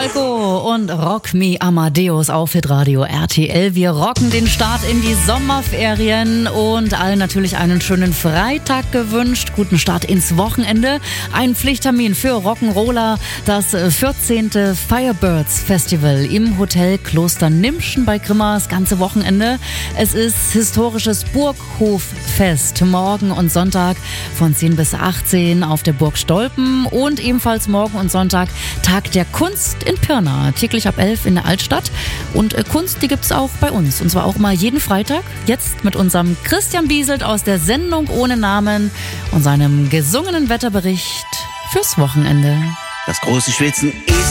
Falco und Rock Me Amadeus auf Hitradio RTL. Wir rocken den Start in die Sommerferien und allen natürlich einen schönen Freitag gewünscht. Guten Start ins Wochenende. Ein Pflichttermin für Rock'n'Roller, das 14. Firebirds Festival im Hotel Kloster Nimschen bei Grimma, das ganze Wochenende. Es ist historisches Burghoffest, morgen und Sonntag von 10 bis 18 auf der Burg Stolpen und ebenfalls morgen und Sonntag Tag der Kunst in Pirna, täglich ab 11 in der Altstadt. Und Kunst, die gibt's auch bei uns. Und zwar auch mal jeden Freitag. Jetzt mit unserem Christian Bieselt aus der Sendung ohne Namen und seinem gesungenen Wetterbericht fürs Wochenende. Das große Schwitzen ist